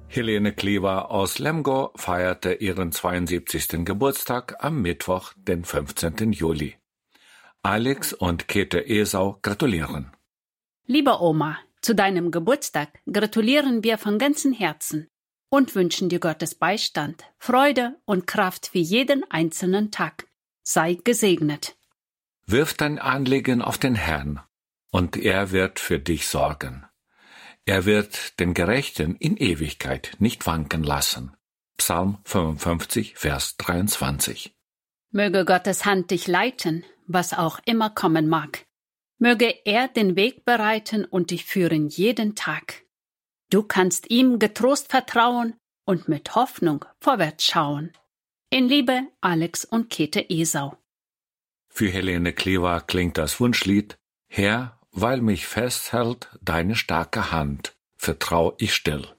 Helene Klever aus Lemgo feierte ihren 72. Geburtstag am Mittwoch, den 15. Juli. Alex und Käthe Esau gratulieren. Liebe Oma, zu deinem Geburtstag gratulieren wir von ganzem Herzen und wünschen dir Gottes Beistand, Freude und Kraft für jeden einzelnen Tag. Sei gesegnet. Wirf dein Anliegen auf den Herrn, und er wird für dich sorgen. Er wird den Gerechten in Ewigkeit nicht wanken lassen. Psalm 55, Vers 23. Möge Gottes Hand dich leiten, was auch immer kommen mag. Möge er den Weg bereiten und dich führen jeden Tag. Du kannst ihm getrost vertrauen und mit Hoffnung vorwärts schauen. In Liebe, Alex und Käthe Esau. Für Helene Klever klingt das Wunschlied: Herr, weil mich festhält deine starke Hand, vertrau ich still.